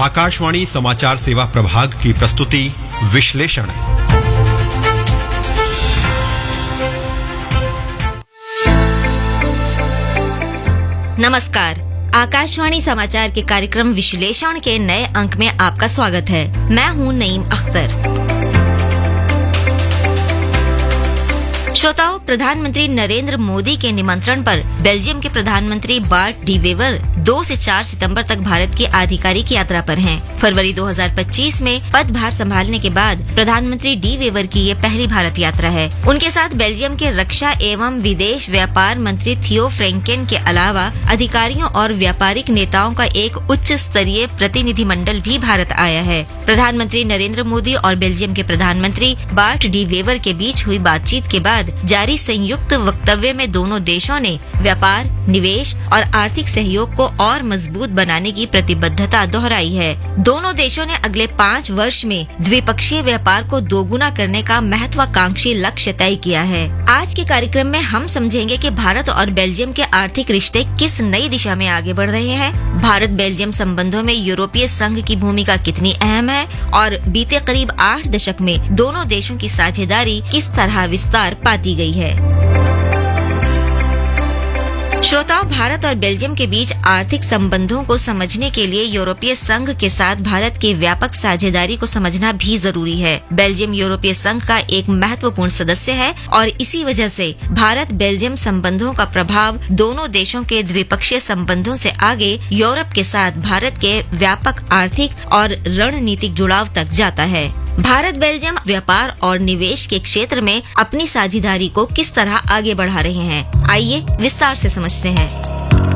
आकाशवाणी समाचार सेवा प्रभाग की प्रस्तुति विश्लेषण। नमस्कार, आकाशवाणी समाचार के कार्यक्रम विश्लेषण के नए अंक में आपका स्वागत है। मैं हूं नईम अख्तर। श्रोताओं, प्रधानमंत्री नरेंद्र मोदी के निमंत्रण पर बेल्जियम के प्रधानमंत्री बार्ट डी वेवर 2 से 4 सितंबर तक भारत की आधिकारिक यात्रा पर हैं। फरवरी 2025 में पदभार संभालने के बाद प्रधानमंत्री डी वेवर की ये पहली भारत यात्रा है। उनके साथ बेल्जियम के रक्षा एवं विदेश व्यापार मंत्री थियो फ्रेंकेन के अलावा अधिकारियों और व्यापारिक नेताओं का एक उच्च स्तरीय प्रतिनिधिमंडल भी भारत आया है। प्रधानमंत्री नरेंद्र मोदी और बेल्जियम के प्रधानमंत्री बार्ट डी वेवर के बीच हुई बातचीत के बाद जारी संयुक्त वक्तव्य में दोनों देशों ने व्यापार, निवेश और आर्थिक सहयोग को और मजबूत बनाने की प्रतिबद्धता दोहराई है। दोनों देशों ने अगले 5 वर्ष में द्विपक्षीय व्यापार को दोगुना करने का महत्वाकांक्षी लक्ष्य तय किया है। आज के कार्यक्रम में हम समझेंगे कि भारत और बेल्जियम के आर्थिक रिश्ते किस नई दिशा में आगे बढ़ रहे हैं, भारत बेल्जियम संबंधों में यूरोपीय संघ की भूमिका कितनी अहम है और बीते करीब 8 दशक में दोनों देशों की साझेदारी किस तरह विस्तार पाती गई है। श्रोताओं, भारत और बेल्जियम के बीच आर्थिक संबंधों को समझने के लिए यूरोपीय संघ के साथ भारत की व्यापक साझेदारी को समझना भी जरूरी है। बेल्जियम यूरोपीय संघ का एक महत्वपूर्ण सदस्य है और इसी वजह से भारत बेल्जियम संबंधों का प्रभाव दोनों देशों के द्विपक्षीय संबंधों से आगे यूरोप के साथ भारत के व्यापक आर्थिक और रणनीतिक जुड़ाव तक जाता है। भारत बेल्जियम व्यापार और निवेश के क्षेत्र में अपनी साझेदारी को किस तरह आगे बढ़ा रहे हैं, आइए विस्तार से समझते हैं।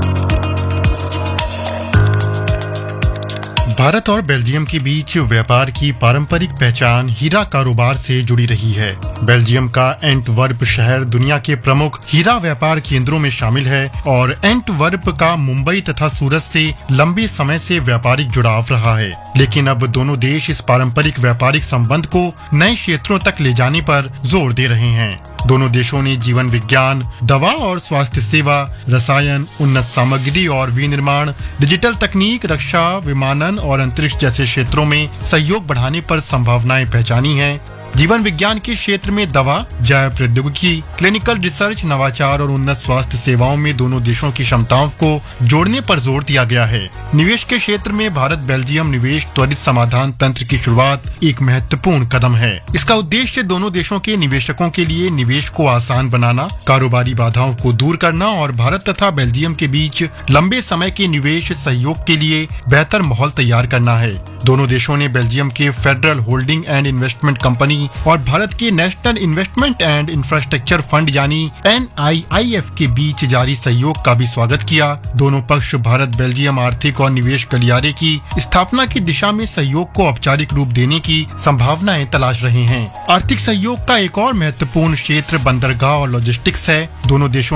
भारत और बेल्जियम के बीच व्यापार की पारंपरिक पहचान हीरा कारोबार से जुड़ी रही है। बेल्जियम का एंटवर्प शहर दुनिया के प्रमुख हीरा व्यापार केंद्रों में शामिल है और एंटवर्प का मुंबई तथा सूरत से लंबे समय से व्यापारिक जुड़ाव रहा है। लेकिन अब दोनों देश इस पारंपरिक व्यापारिक संबंध को नए क्षेत्रों तक ले जाने पर जोर दे रहे हैं। दोनों देशों ने जीवन विज्ञान, दवा और स्वास्थ्य सेवा, रसायन, उन्नत सामग्री और विनिर्माण, डिजिटल तकनीक, रक्षा, विमानन और अंतरिक्ष जैसे क्षेत्रों में सहयोग बढ़ाने पर संभावनाएं पहचानी हैं। जीवन विज्ञान के क्षेत्र में दवा, जैव प्रौद्योगिकी, क्लिनिकल रिसर्च, नवाचार और उन्नत स्वास्थ्य सेवाओं में दोनों देशों की क्षमताओं को जोड़ने पर जोर दिया गया है। निवेश के क्षेत्र में भारत बेल्जियम निवेश त्वरित समाधान तंत्र की शुरुआत एक महत्वपूर्ण कदम है। इसका उद्देश्य दोनों देशों के निवेशकों के लिए निवेश को आसान बनाना, कारोबारी बाधाओं को दूर करना और भारत तथा बेल्जियम के बीच लंबे समय के निवेश सहयोग के लिए बेहतर माहौल तैयार करना है। दोनों देशों ने बेल्जियम के federal holding and investment company और भारत के national investment and infrastructure fund यानी NIIF के बीच जारी सहयोग का भी स्वागत किया। दोनों पक्ष भारत बेल्जियम आर्थिक और निवेश गलियारे की स्थापना की दिशा में सहयोग को औपचारिक रूप देने की संभावनाएं तलाश रहे हैं। आर्थिक सहयोग का एक और महत्वपूर्ण क्षेत्र बंदरगाह और लॉजिस्टिक्स है। दोनों देशों